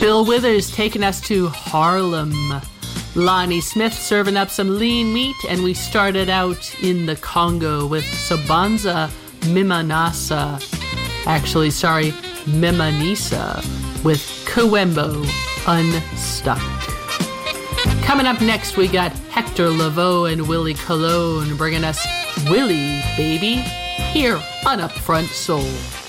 Bill Withers taking us to Harlem. Lonnie Smith serving up some lean meat, and we started out in the Congo with Sabanza Mimanasa. Mimanisa with Kawembo Unstuck. Coming up next, we got Hector Lavoe and Willie Colon bringing us Willie, Baby, here on Upfront Soul.